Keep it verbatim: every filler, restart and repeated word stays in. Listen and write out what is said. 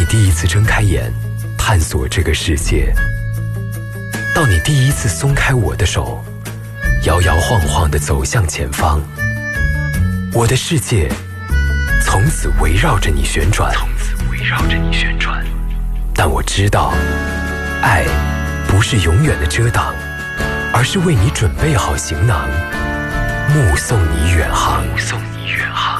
第一次睁开眼，探索这个世界，到你第一次松开我的手，摇摇晃晃地走向前方，我的世界从此围绕着你旋转，从此围绕着你旋转。但我知道，爱不是永远的遮挡，而是为你准备好行囊，目送你远航，目送你远航。